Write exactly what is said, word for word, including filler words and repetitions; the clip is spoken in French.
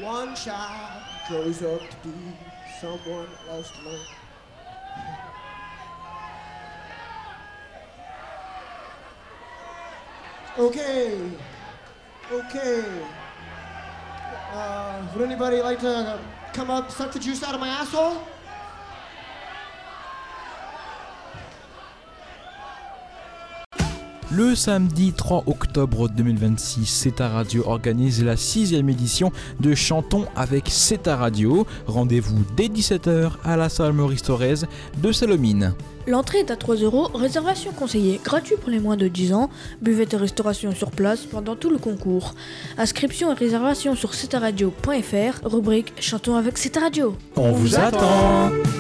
one child grows up to be someone else to learn. Okay, okay. Uh, would anybody like to come up, suck the juice out of my asshole? Le samedi trois octobre deux mille vingt-six, C E T A Radio organise la sixième édition de Chantons avec C E T A Radio. Rendez-vous dès dix-sept heures à la salle Maurice Thorez de Salomine. L'entrée est à trois euros, réservation conseillée, gratuit pour les moins de dix ans, buvette et restauration sur place pendant tout le concours. Inscription et réservation sur c e t a radio point f r, rubrique Chantons avec C E T A Radio. On vous attend.